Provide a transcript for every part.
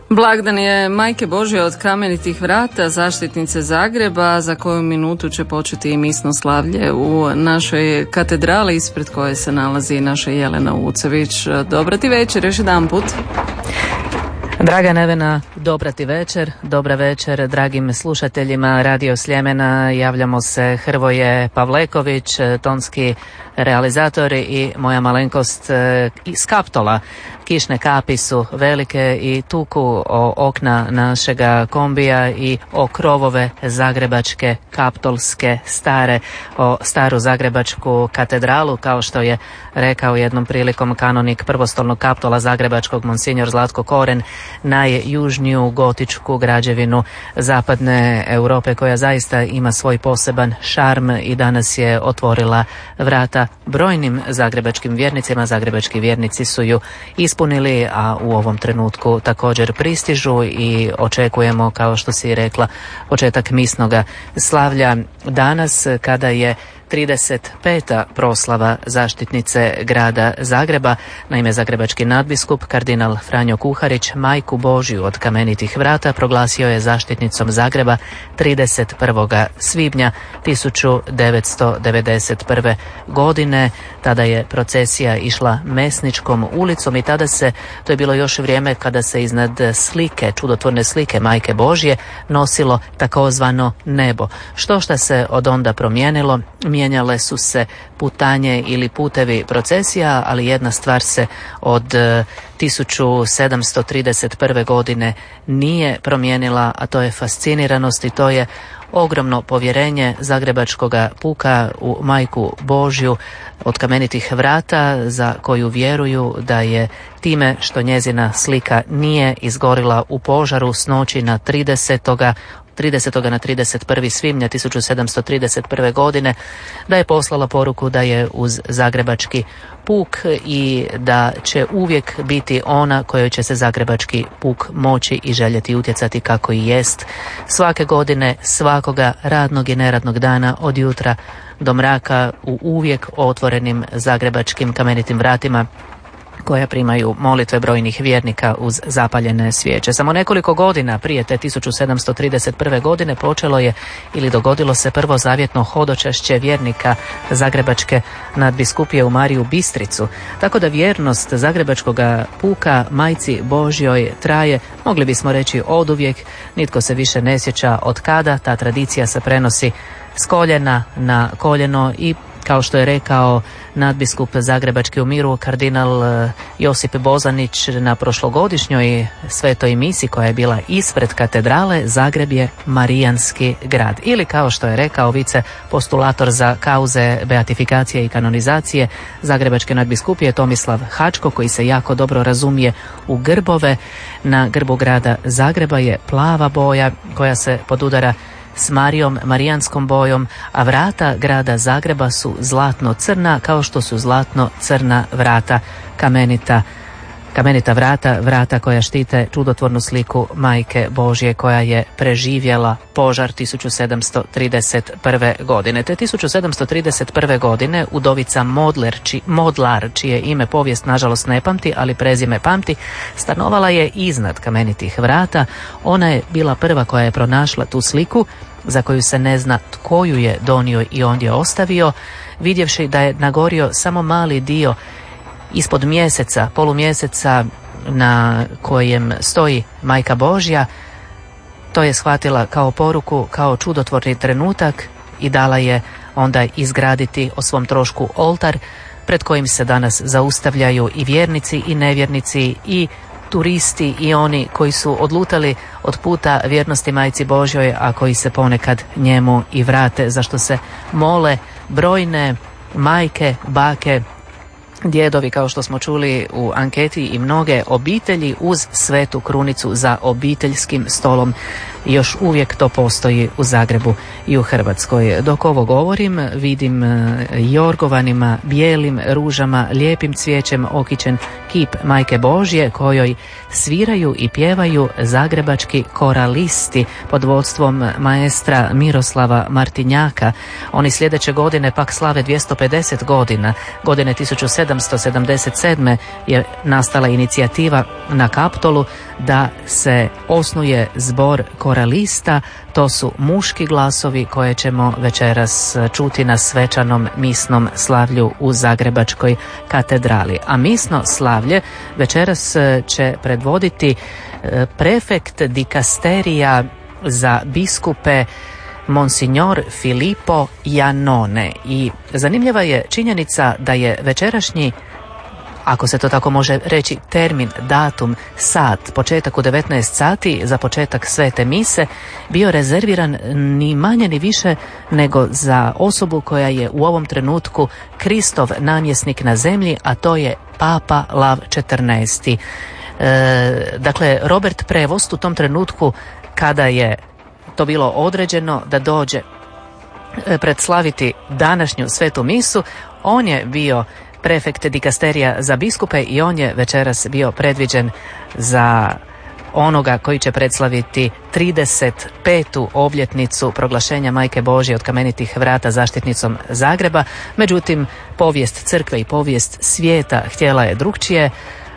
Blagdan je Majke Božje od Kamenitih vrata, zaštitnice Zagreba, za koju minutu će početi i misno slavlje u našoj katedrali ispred koje se nalazi naša Jelena Vucević. Dobra ti večer, još jedan put. Draga Nevena, dobra ti večer, dobra večer dragim slušateljima Radio Sljemena. Javljamo se Hrvoje Pavleković, tonski realizator i moja malenkost iz Kaptola. Kišne kapi su velike i tuku o okna našega kombija i o krovove zagrebačke, kaptolske, o staru zagrebačku katedralu, kao što je rekao jednom prilikom kanonik prvostolnog Kaptola zagrebačkog monsignor Zlatko Koren, najjužniju gotičku građevinu zapadne Europe, koja zaista ima svoj poseban šarm i danas je otvorila vrata brojnim zagrebačkim vjernicima. Zagrebački vjernici su ju ispunili, a u ovom trenutku također pristižu i očekujemo, kao što si rekla, početak misnoga slavlja danas, kada je 35. proslava zaštitnice grada Zagreba. Naime, zagrebački nadbiskup kardinal Franjo Kuharić Majku Božju od Kamenitih vrata proglasio je zaštitnicom Zagreba 31. svibnja 1991. godine. Tada je procesija išla Mesničkom ulicom i tada se, to je bilo još vrijeme kada se iznad slike, čudotvorne slike Majke Božje, nosilo takozvano nebo. Što se od onda promijenilo? Mijenjale su se putanje ili putevi procesija, ali jedna stvar se od 1731. godine nije promijenila, a to je fasciniranost i to je ogromno povjerenje zagrebačkoga puka u Majku Božju od Kamenitih vrata, za koju vjeruju da je time što njezina slika nije izgorila u požaru s noći na 30. na 31. svibnja 1731. godine, da je poslala poruku da je uz zagrebački puk i da će uvijek biti ona kojoj će se zagrebački puk moći i željeti utjecati, kako i jest svake godine, svakoga radnog i neradnog dana, od jutra do mraka, u uvijek otvorenim zagrebačkim Kamenitim vratima, koja primaju molitve brojnih vjernika uz zapaljene svijeće. Samo nekoliko godina prije te 1731. godine počelo je ili dogodilo se prvo zavjetno hodočašće vjernika zagrebačke nadbiskupije u Mariju Bistricu, tako da vjernost zagrebačkog puka Majci Božjoj traje, mogli bismo reći, oduvijek. Nitko se više ne sjeća od kada. Ta tradicija se prenosi s koljena na koljeno i, kao što je rekao nadbiskup zagrebački u miru kardinal Josip Bozanić na prošlogodišnjoj svetoj misi koja je bila ispred katedrale, Zagreb je marijanski grad. Ili, kao što je rekao vice postulator za kauze beatifikacije i kanonizacije zagrebačke nadbiskupije Tomislav Hačko, koji se jako dobro razumije u grbove, na grbu grada Zagreba je plava boja koja se podudara s Marijom, marijanskom bojom, a vrata grada Zagreba su zlatno-crna, kao što su zlatno-crna vrata kamenita vrata koja štite čudotvornu sliku Majke Božje, koja je preživjela požar 1731. godine. Te 1731. godine udovica Modlar, čije ime povijest nažalost ne pamti, ali prezime pamti, stanovala je iznad Kamenitih vrata. Ona je bila prva koja je pronašla tu sliku, za koju se ne zna tko ju je donio i ondje ostavio, vidjevši da je nagorio samo mali dio ispod mjeseca, polumjeseca na kojem stoji Majka Božja. To je shvatila kao poruku, kao čudotvorni trenutak i dala je onda izgraditi o svom trošku oltar pred kojim se danas zaustavljaju i vjernici i nevjernici i turisti i oni koji su odlutali od puta vjernosti Majci Božjoj, a koji se ponekad njemu i vrate, zašto se mole brojne majke, bake, djedovi, kao što smo čuli u anketi, i mnoge obitelji uz svetu krunicu za obiteljskim stolom. i još uvijek to postoji u Zagrebu i u Hrvatskoj. Dok ovo govorim, vidim jorgovanima, bijelim ružama, lijepim cvijećem okićen kip Majke Božje kojoj sviraju i pjevaju zagrebački koralisti pod vodstvom maestra Miroslava Martinjaka. Oni sljedeće godine pak slave 250 godina. Godine 1777. je nastala inicijativa na Kaptolu da se osnuje zbor koralista. To su muški glasovi koje ćemo večeras čuti na svečanom misnom slavlju u Zagrebačkoj katedrali. A misno slavlje večeras će predvoditi prefekt dikasterija za biskupe Monsignor Filippo Iannone. I zanimljiva je činjenica da je večerašnji, ako se to tako može reći, termin, datum, sat, početak u 19 sati za početak svete mise bio rezerviran ni manje ni više nego za osobu koja je u ovom trenutku Kristov namjesnik na zemlji, a to je Papa Lav XIV. Dakle, Robert Prevost u tom trenutku kada je to bilo određeno da dođe predslaviti današnju svetu misu, on je bio prefekt dikasterija za biskupe i on je večeras bio predviđen za onoga koji će predslaviti 35. obljetnicu proglašenja Majke Božje od kamenitih vrata zaštitnicom Zagreba. Međutim, povijest crkve i povijest svijeta htjela je drukčije.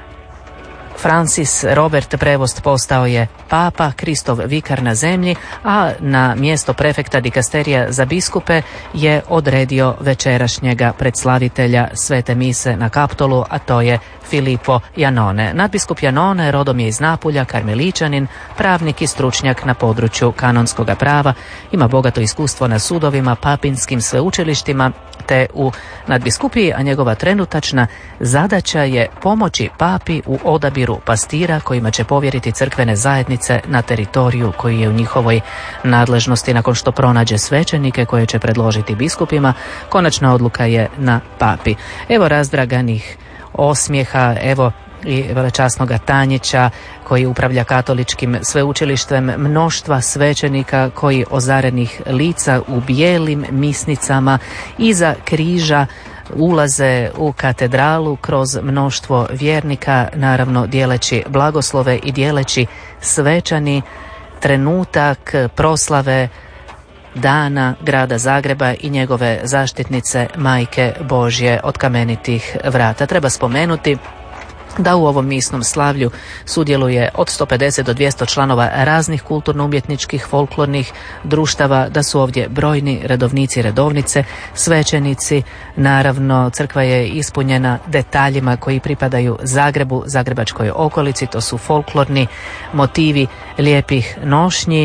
Francis Robert Prevost postao je papa, Kristov vikar na zemlji, a na mjesto prefekta dikasterija za biskupe je odredio večerašnjega predslavitelja svete mise na Kaptolu, a to je Filippo Iannone. Nadbiskup Iannone rodom je iz Napulja, karmeličanin, pravnik i stručnjak na području kanonskog prava, ima bogato iskustvo na sudovima, papinskim sveučilištima te u nadbiskupiji, a njegova trenutačna zadaća je pomoći papi u odabiru pastira kojima će povjeriti crkvene zajednice na teritoriju koji je u njihovoj nadležnosti. Nakon što pronađe svećenike koje će predložiti biskupima, konačna odluka je na papi. Evo razdraganih osmijeha, evo i velečasnoga Tanjića koji upravlja katoličkim sveučilištem, mnoštva svećenika koji ozarenih lica u bijelim misnicama iza križa ulaze u katedralu kroz mnoštvo vjernika, naravno dijeleći blagoslove i dijeleći svečani trenutak proslave dana grada Zagreba i njegove zaštitnice Majke Božje od kamenitih vrata. Treba spomenuti da u ovom misnom slavlju sudjeluje od 150 do 200 članova raznih kulturno-umjetničkih folklornih društava, da su ovdje brojni redovnici i redovnice, svećenici. Naravno, crkva je ispunjena detaljima koji pripadaju Zagrebu, zagrebačkoj okolici, to su folklorni motivi lijepih nošnji.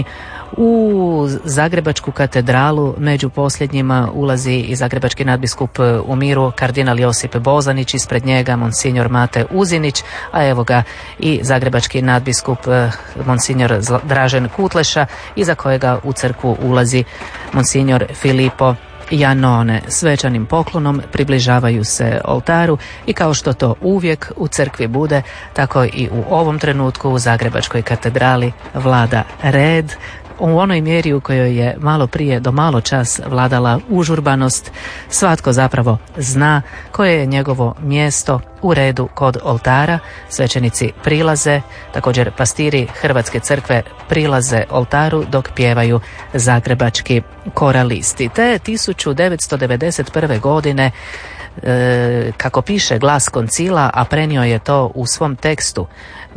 U Zagrebačku katedralu među posljednjima ulazi i zagrebački nadbiskup u miru kardinal Josip Bozanić, ispred njega monsignor Mate Uzinić, a evo ga i zagrebački nadbiskup monsignor Dražen Kutleša, iza kojega u crkvu ulazi monsignor Filippo Iannone. Svečanim poklonom približavaju se oltaru i kao što to uvijek u crkvi bude, tako i u ovom trenutku u Zagrebačkoj katedrali vlada red, u onoj mjeri u kojoj je malo prije do malo čas vladala užurbanost. Svatko zapravo zna koje je njegovo mjesto u redu kod oltara. Svećenici prilaze, također pastiri Hrvatske crkve prilaze oltaru dok pjevaju zagrebački koralisti. Te 1991. godine, kako piše Glas koncila, a prenio je to u svom tekstu,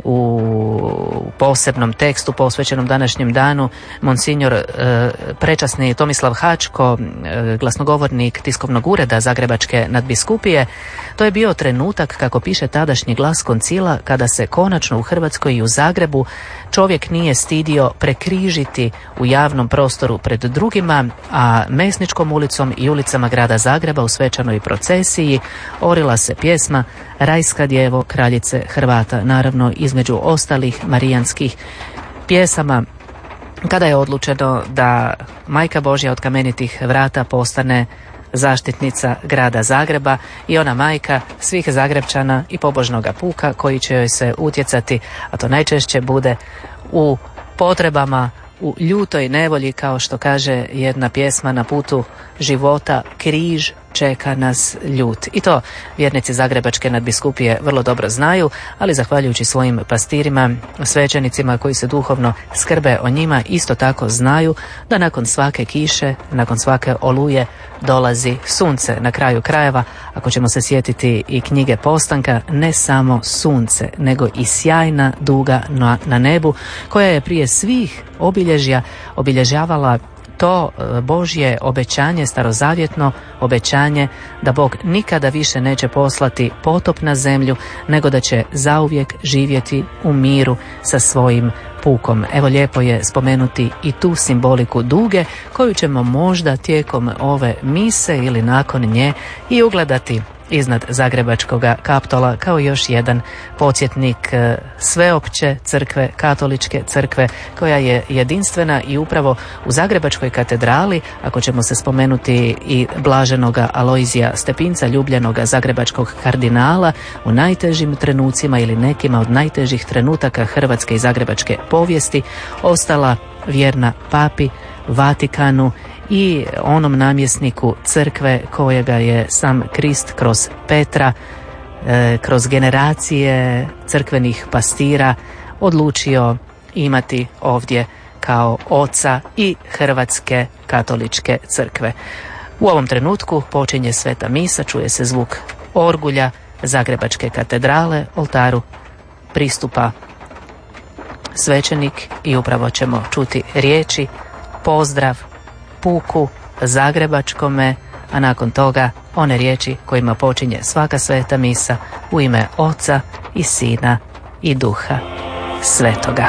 u posebnom tekstu posvećenom današnjem danu, monsignor prečasni Tomislav Hačko, glasnogovornik tiskovnog ureda Zagrebačke nadbiskupije. To je bio trenutak, kako piše tadašnji Glas koncila, kada se konačno u Hrvatskoj i u Zagrebu čovjek nije stidio prekrižiti u javnom prostoru pred drugima, a Mesničkom ulicom i ulicama grada Zagreba u svečanoj procesiji orila se pjesma Rajska djevo, kraljice Hrvata, naravno između ostalih marijanskih pjesama, kada je odlučeno da Majka Božja od kamenitih vrata postane zaštitnica grada Zagreba i ona majka svih Zagrebčana i pobožnoga puka koji će joj se utjecati, a to najčešće bude u potrebama u ljutoj nevolji, kao što kaže jedna pjesma na putu života, križ čeka nas ljut. I to vjernici Zagrebačke nadbiskupije vrlo dobro znaju, ali zahvaljujući svojim pastirima, svećenicima koji se duhovno skrbe o njima, isto tako znaju da nakon svake kiše, nakon svake oluje dolazi sunce. Na kraju krajeva, ako ćemo se sjetiti i knjige Postanka, ne samo sunce, nego i sjajna duga na nebu, koja je prije svih obilježavala to Božje obećanje, starozavjetno obećanje da Bog nikada više neće poslati potop na zemlju, nego da će zauvijek živjeti u miru sa svojim pukom. Evo, lijepo je spomenuti i tu simboliku duge, koju ćemo možda tijekom ove mise ili nakon nje i ugledati iznad Zagrebačkog Kaptola kao još jedan podsjetnik sveopće crkve, katoličke crkve, koja je jedinstvena i upravo u Zagrebačkoj katedrali, ako ćemo se spomenuti i blaženoga Alojzija Stepinca, ljubljenoga zagrebačkog kardinala, u najtežim trenucima ili nekima od najtežih trenutaka hrvatske i zagrebačke povijesti, ostala vjerna papi, Vatikanu i onom namjesniku crkve kojega je sam Krist kroz Petra, kroz generacije crkvenih pastira odlučio imati ovdje kao oca i Hrvatske katoličke crkve. U ovom trenutku počinje sveta misa, čuje se zvuk orgulja Zagrebačke katedrale, oltaru pristupa svećenik i upravo ćemo čuti riječi, pozdrav puku zagrebačkome, a nakon toga one riječi kojima počinje svaka sveta misa u ime Oca i Sina i Duha Svetoga.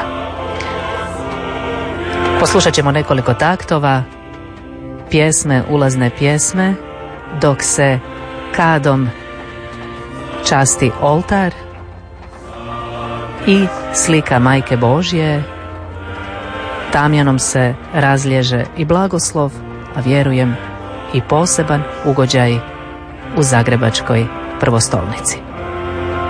Poslušat ćemo nekoliko taktova pjesme, ulazne pjesme, dok se kadom časti oltar i slika Majke Božje, tamjanom se razliježe i blagoslov, a vjerujem i poseban ugođaj u Zagrebačkoj prvostolnici.